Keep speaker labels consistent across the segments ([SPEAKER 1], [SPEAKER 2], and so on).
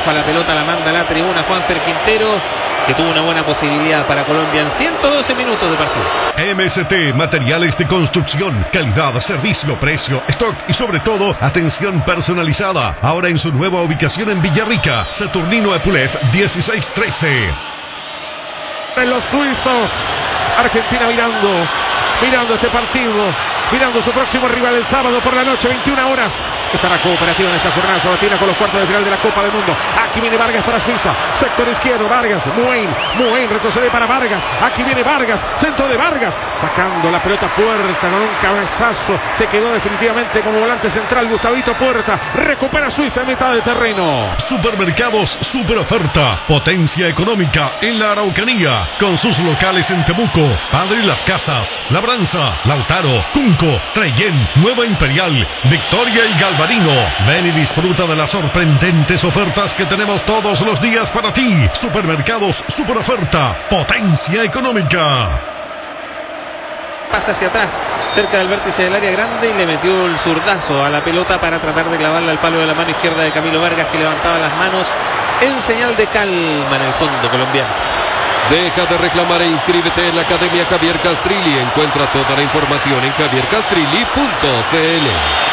[SPEAKER 1] baja la pelota, la manda a la tribuna Juanfer Quintero, que tuvo una buena posibilidad para Colombia en 112 minutos de partido.
[SPEAKER 2] MST, materiales de construcción, calidad, servicio, precio, stock y sobre todo, atención personalizada. Ahora en su nueva ubicación en Villarrica, Saturnino Epulev 1613.
[SPEAKER 3] En los suizos, Argentina mirando este partido, mirando su próximo rival el sábado por la noche, 21 horas. Estará Cooperativa en esta jornada sabatina con los cuartos de final de la Copa del Mundo. Aquí viene Vargas para Suiza, sector izquierdo, Vargas, Muén, retrocede para Vargas. Aquí viene Vargas, centro de Vargas, sacando la pelota Puerta con un cabezazo. Se quedó definitivamente como volante central Gustavito Puerta. Recupera Suiza en mitad de terreno.
[SPEAKER 2] Supermercados Super Oferta, potencia económica en la Araucanía, con sus locales en Temuco, Padre Las Casas, Labranza, Lautaro, Cunco, Trellén, Nueva Imperial, Victoria y Galvarino. Ven y disfruta de las sorprendentes ofertas que tenemos todos los días para ti. Supermercados Super Oferta, potencia económica.
[SPEAKER 1] Pasa hacia atrás, cerca del vértice del área grande, y le metió el zurdazo a la pelota para tratar de clavarla al palo de la mano izquierda de Camilo Vargas, que levantaba las manos en señal de calma en el fondo colombiano.
[SPEAKER 4] Deja de reclamar e inscríbete en la Academia Javier Castrilli. Encuentra toda la información en javiercastrilli.cl.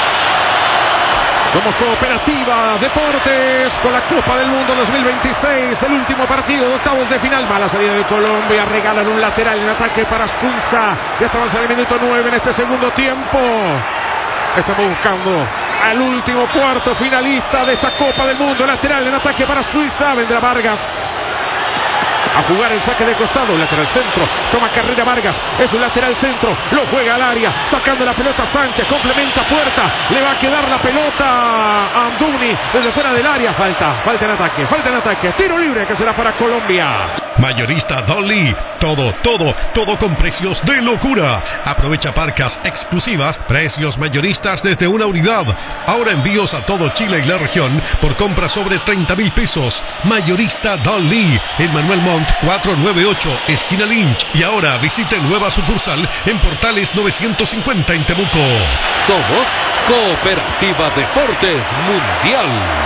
[SPEAKER 3] Somos Cooperativa Deportes con la Copa del Mundo 2026. El último partido de octavos de final. Mala salida de Colombia. Regalan un lateral en ataque para Suiza. Ya estamos en el minuto 9 en este segundo tiempo. Estamos buscando al último cuarto finalista de esta Copa del Mundo. Lateral en ataque para Suiza. Vendrá Vargas a jugar el saque de costado, lateral centro, toma carrera Vargas, es un lateral centro, lo juega al área, sacando la pelota Sánchez, complementa Puerta, le va a quedar la pelota a Amdouni desde fuera del área, falta en ataque, tiro libre que será para Colombia.
[SPEAKER 2] Mayorista Dolly, todo con precios de locura. Aprovecha parcas exclusivas, precios mayoristas desde una unidad. Ahora envíos a todo Chile y la región por compra sobre 30,000 pesos. Mayorista Dolly, en Manuel Montt 498, esquina Lynch. Y ahora visite nueva sucursal en Portales 950 en Temuco.
[SPEAKER 4] Somos Cooperativa Deportes Mundial.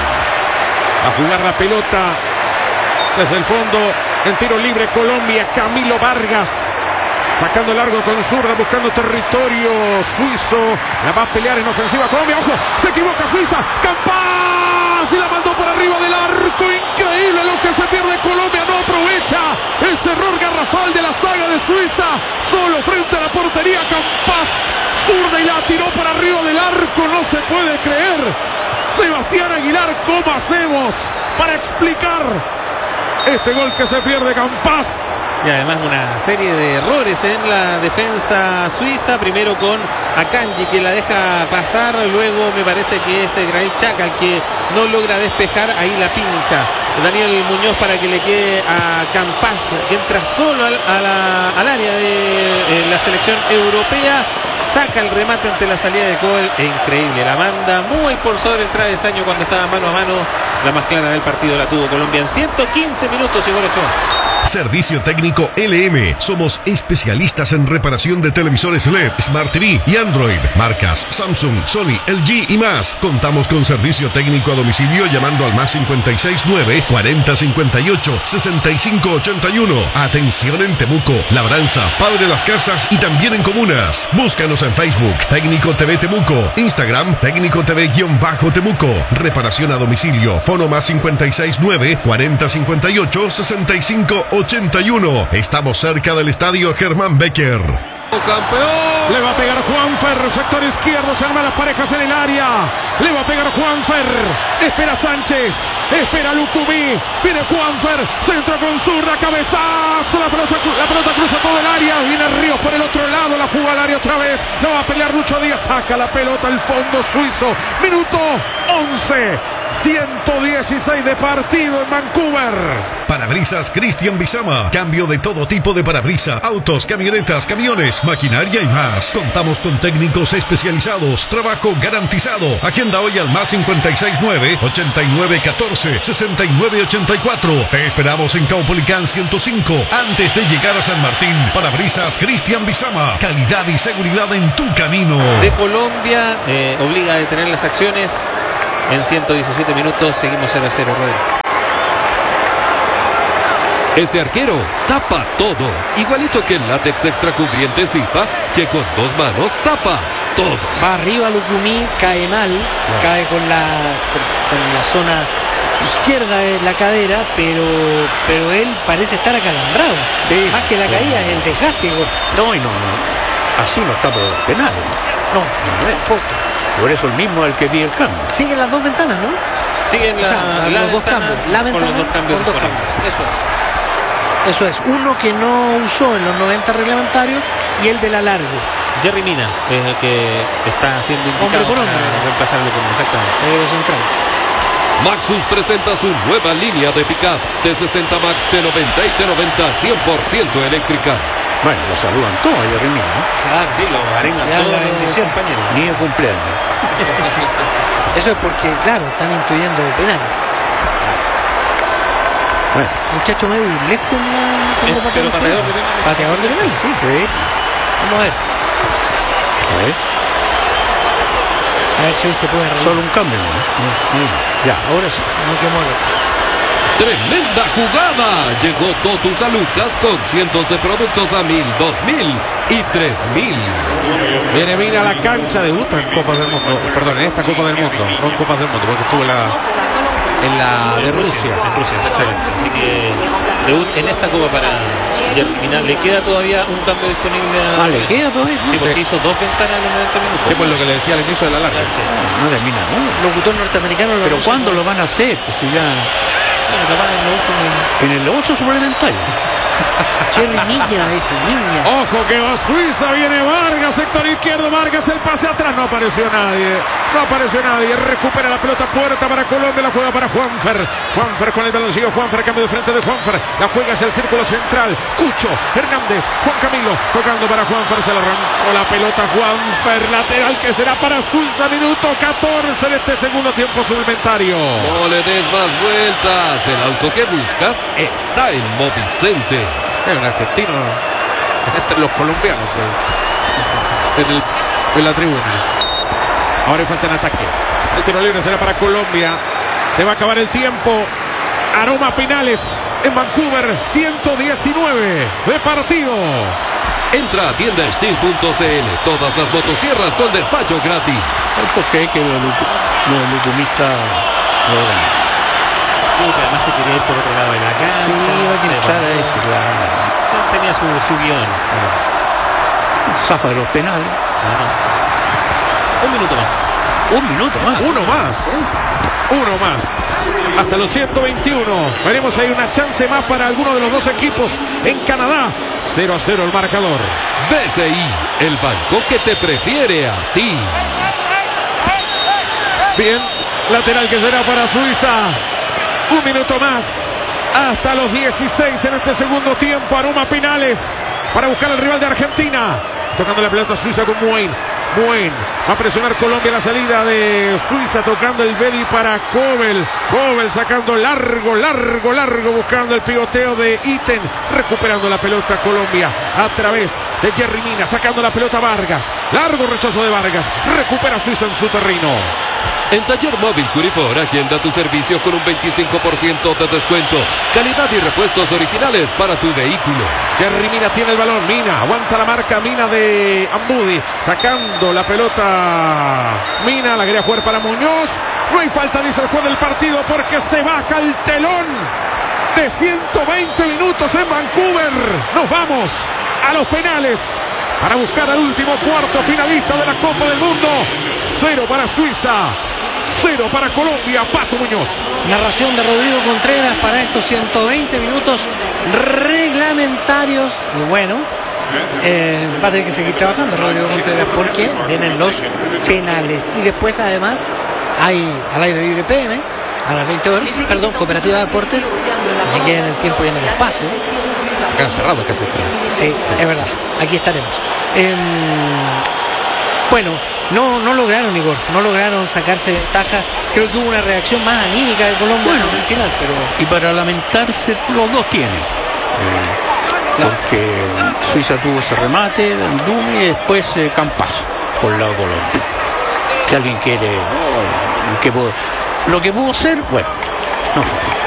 [SPEAKER 3] A jugar la pelota desde el fondo. En tiro libre Colombia, Camilo Vargas. Sacando largo con zurda, buscando territorio suizo. La va a pelear en ofensiva Colombia. ¡Ojo! Se equivoca Suiza. ¡Campas! Y la mandó por arriba del arco. Increíble lo que se pierde Colombia. No aprovecha ese error garrafal de la saga de Suiza. Solo frente a la portería Campas. Zurda y la tiró para arriba del arco. No se puede creer. Sebastián Aguilar, ¿cómo hacemos para explicar este gol que se pierde Campas?
[SPEAKER 1] Y además una serie de errores en la defensa suiza. Primero con Akanji, que la deja pasar. Luego me parece que es Granit Xhaka el que no logra despejar. Ahí la pincha Daniel Muñoz para que le quede a Campas, que entra solo al área de la selección europea. Saca el remate ante la salida de Cole. Increíble, la manda muy por sobre el travesaño cuando estaba mano a mano. La más clara del partido la tuvo Colombia en 115 minutos. Igor Ochoa.
[SPEAKER 2] Servicio técnico LM. Somos especialistas en reparación de televisores LED, Smart TV y Android. Marcas Samsung, Sony, LG y más. Contamos con servicio técnico a domicilio llamando al más 569 40 58 65 81. Atención en Temuco, Labranza, Padre Las Casas y también en comunas. Búscanos en Facebook, Técnico TV Temuco. Instagram, Técnico TV-Temuco. Reparación a domicilio. Fono más 569 40 58 65 81. Estamos cerca del estadio Germán Becker.
[SPEAKER 4] ¡Campeón!
[SPEAKER 3] Le va a pegar Juanfer, sector izquierdo, se arman las parejas en el área. Le va a pegar Juanfer. Espera Sánchez, espera Lucumí. Viene Juanfer, centro con zurda, cabezazo. La pelota cruza todo el área. Viene Ríos por el otro lado, la juega al área otra vez. No va a pelear Lucho Díaz, saca la pelota al fondo suizo. Minuto 11. 116 de partido en Vancouver.
[SPEAKER 2] Parabrisas Cristian Bizama. Cambio de todo tipo de parabrisas, autos, camionetas, camiones, maquinaria y más. Contamos con técnicos especializados. Trabajo garantizado. Agenda hoy al más 569 89 14 69 84. Te esperamos en Caupolicán 105 antes de llegar a San Martín. Parabrisas Cristian Bizama. Calidad y seguridad en tu camino.
[SPEAKER 1] De Colombia obliga a detener las acciones. En 117 minutos seguimos 0-0, Rodrigo.
[SPEAKER 4] Este arquero tapa todo, igualito que el látex extracubriente Zipa, que con 2 manos tapa todo.
[SPEAKER 5] Va arriba Lucumí, cae mal, cae con la zona izquierda de la cadera, pero él parece estar acalambrado.
[SPEAKER 6] Sí,
[SPEAKER 5] más que la caída es el desgaste.
[SPEAKER 6] No, así no está por los penales.
[SPEAKER 5] No, tampoco.
[SPEAKER 6] Por eso el mismo es el que pide el cambio.
[SPEAKER 5] Siguen las 2 ventanas, ¿no?
[SPEAKER 1] Siguen
[SPEAKER 5] los 2 cambios. La ventana
[SPEAKER 1] con los 2 cambios.
[SPEAKER 5] con 2 cambios. Eso es. Uno que no usó en los 90 reglamentarios y el del alargue.
[SPEAKER 1] Jerry Mina es el que está siendo indicado
[SPEAKER 5] Hombre por hombre.
[SPEAKER 1] para reemplazarlo con exactamente.
[SPEAKER 5] Zaguero central.
[SPEAKER 4] Maxus presenta su nueva línea de pickups T60 Max, T90 y T90 100% eléctrica.
[SPEAKER 6] Bueno, lo saludan todos a Jerry Mina, ¿no?
[SPEAKER 5] Claro.
[SPEAKER 1] Sí, lo arengan
[SPEAKER 5] Ya,
[SPEAKER 1] todos
[SPEAKER 5] la
[SPEAKER 1] los
[SPEAKER 5] bendición.
[SPEAKER 1] compañeros.
[SPEAKER 6] Ni de cumpleaños.
[SPEAKER 5] Eso es porque, claro, están intuyendo penales.
[SPEAKER 6] Bueno,
[SPEAKER 5] Muchacho medio burlesco cuando patea
[SPEAKER 1] pero
[SPEAKER 5] los
[SPEAKER 1] pateador
[SPEAKER 5] penales.
[SPEAKER 1] de penales.
[SPEAKER 5] Pateador de penales, sí.
[SPEAKER 6] sí.
[SPEAKER 5] Vamos a ver. A ver si hoy se puede reír.
[SPEAKER 6] Solo un cambio, ¿no? Ya, ahora sí.
[SPEAKER 5] No quemó el otro.
[SPEAKER 4] Tremenda jugada. Llegó Totus a Lucas con cientos de productos a 1000, 2000 y 3000.
[SPEAKER 3] Viene Mina a la cancha, debuta en Copas del Mundo. Perdón, en esta Copa del Mundo. No en Copas del Mundo, porque estuvo en la de Rusia.
[SPEAKER 1] En Rusia, exactamente. Así que debut en esta copa para Jerry Mina. Le queda todavía un cambio disponible a...
[SPEAKER 6] ¿Le queda todavía?
[SPEAKER 1] Sí, porque hizo 2 ventanas en los 90 minutos.
[SPEAKER 3] Sí, pues lo que le decía al inicio de la larga.
[SPEAKER 6] No termina, ¿no?
[SPEAKER 5] Locutor norteamericano lo
[SPEAKER 6] Pero
[SPEAKER 5] anuncia
[SPEAKER 6] ¿cuándo
[SPEAKER 5] como-
[SPEAKER 6] lo van a hacer? Pues si ya...
[SPEAKER 1] Bueno, capaz en los últimos...
[SPEAKER 6] En el 8 suplementario.
[SPEAKER 5] Jerry Miña, dijo, Miña.
[SPEAKER 3] Ojo que va Suiza, viene Vargas, sector izquierdo, Vargas, el pase atrás, no apareció nadie, recupera la pelota, puerta para Colombia, la juega para Juanfer con el baloncillo, Juanfer, cambio de frente de Juanfer, la juega hacia el círculo central, Cucho, Hernández, Juan Camilo, tocando para Juanfer, se le arrancó la pelota, Juanfer, lateral que será para Suiza, minuto 14 de este segundo tiempo suplementario.
[SPEAKER 4] No le des más vueltas. El auto que buscas está en Movicente.
[SPEAKER 3] Es un argentino, entre los colombianos en la tribuna. Ahora hay falta en ataque. El tiro libre será para Colombia. Se va a acabar el tiempo. Aroma Pinales en Vancouver, 119 de partido.
[SPEAKER 4] Entra a tiendasteel.cl. Todas las motosierras con despacho gratis.
[SPEAKER 6] ¿Por qué que los lucumistas no lo ganan?
[SPEAKER 1] Además se quería ir por otro lado de la cancha.
[SPEAKER 6] Sí, va a entrar a este, claro.
[SPEAKER 1] Tenía su guión.
[SPEAKER 6] Zafa de los penales.
[SPEAKER 1] Un minuto más.
[SPEAKER 6] Un minuto más.
[SPEAKER 3] Uno más. Hasta los 121. Veremos si hay una chance más para alguno de los dos equipos en Canadá. 0-0 el marcador.
[SPEAKER 4] BCI, el banco que te prefiere a ti.
[SPEAKER 3] Bien, lateral que será para Suiza. Un minuto más. Hasta los 16 en este segundo tiempo. Aroma Pinales para buscar al rival de Argentina. Tocando la pelota Suiza con Muin. Va a presionar Colombia la salida de Suiza. Tocando el Bedi para Kobel. Kobel sacando largo. Buscando el pivoteo de Iten. Recuperando la pelota Colombia a través de Jerry Mina. Sacando la pelota Vargas. Largo rechazo de Vargas. Recupera Suiza en su terreno.
[SPEAKER 4] En Taller Móvil Curifor, agenda tu servicio con un 25% de descuento. Calidad y repuestos originales para tu vehículo.
[SPEAKER 3] Jerry Mina tiene el balón. Mina aguanta la marca. Mina de Ambudi. Sacando la pelota. Mina la quería jugar para Muñoz. No hay falta, dice el juez del partido, porque se baja el telón de 120 minutos en Vancouver. Nos vamos a los penales para buscar al último cuarto finalista de la Copa del Mundo. 0 para Suiza. 0 para Colombia. Pato Muñoz.
[SPEAKER 5] Narración de Rodrigo Contreras para estos 120 minutos reglamentarios. Y bueno, va a tener que seguir trabajando Rodrigo Contreras porque vienen los penales. Y después además hay al aire libre PM a las 20 horas. Perdón, Cooperativa de Deportes. Me queda en el tiempo y en el espacio.
[SPEAKER 3] Acá encerrado, casi frío.
[SPEAKER 5] Sí, es verdad. Aquí estaremos. Bueno, no lograron, Igor, no lograron sacarse ventaja. Creo que hubo una reacción más anímica de Colombia en el final, pero...
[SPEAKER 6] Y para lamentarse, los dos tienen. Porque Suiza tuvo ese remate, Andumi y después Campazo por el lado de Colombia. Si alguien quiere... lo que pudo ser, bueno, no fue.